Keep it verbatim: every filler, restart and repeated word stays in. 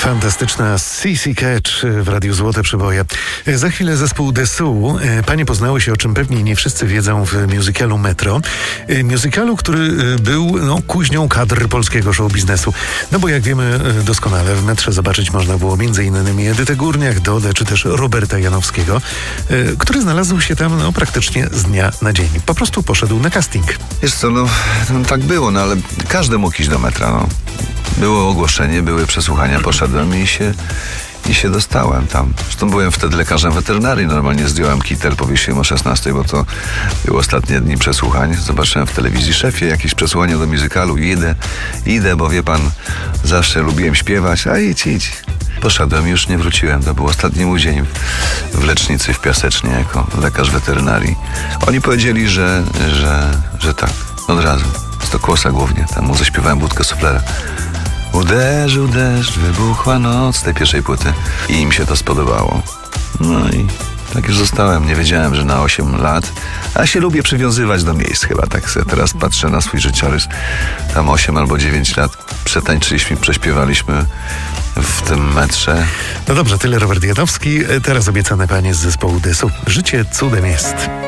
Fantastyczna C C Catch w Radiu Złote Przeboje. Za chwilę zespół Dessous. Panie poznały się, o czym pewnie nie wszyscy wiedzą, w musicalu Metro. Musicalu, który był no, kuźnią kadr polskiego show biznesu. No bo jak wiemy doskonale, w Metrze zobaczyć można było między innymi Edytę Górniak, Dodę, czy też Roberta Janowskiego, który znalazł się tam no, praktycznie z dnia na dzień. Po prostu poszedł na casting. Wiesz co, no, no tak było, no ale każdy mógł iść do Metra, no. Było ogłoszenie, były przesłuchania, poszedłem i się, i się dostałem tam. Zresztą byłem wtedy lekarzem weterynarii, normalnie zdjąłem kitel, powiesiłem o szesnastej, bo to były ostatnie dni przesłuchań. Zobaczyłem w telewizji, szefie, jakieś przesłuchanie do musicalu, idę, idę, bo wie pan, zawsze lubiłem śpiewać, a idź, idź. Poszedłem i już nie wróciłem. To był ostatni mój dzień w lecznicy w Piasecznie jako lekarz weterynarii. Oni powiedzieli, że, że, że tak, od razu. Z do kłosa głównie, tam mu zaśpiewałem budkę suflera. Uderzył deszcz, wybuchła noc z tej pierwszej płyty i im się to spodobało. No i tak już zostałem. Nie wiedziałem, że na osiem lat, a się lubię przywiązywać do miejsc chyba. Tak sobie teraz patrzę na swój życiorys. Tam osiem albo dziewięć lat przetańczyliśmy, prześpiewaliśmy w tym Metrze. No dobrze, tyle Robert Janowski. Teraz obiecane panie z zespołu Dessous. Życie cudem jest.